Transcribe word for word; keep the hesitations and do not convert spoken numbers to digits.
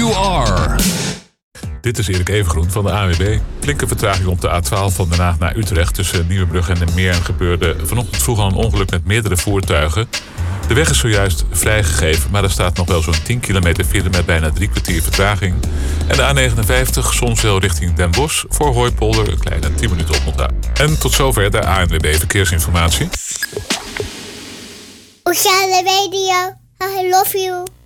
you are. Dit is Erik Evengroen van de A N W B. Flinke vertraging op de A twaalf van Den Haag naar Utrecht. Tussen Nieuwebrug en de Meern gebeurde vanochtend vroeg al een ongeluk met meerdere voertuigen. De weg is zojuist vrijgegeven, maar er staat nog wel zo'n tien kilometer file met bijna drie kwartier vertraging. En de A negenenvijftig, soms wel richting Den Bosch, voor Hooipolder een kleine tien minuten oponthoud. En tot zover de A N W B Verkeersinformatie. Oceaan Radio, I love you.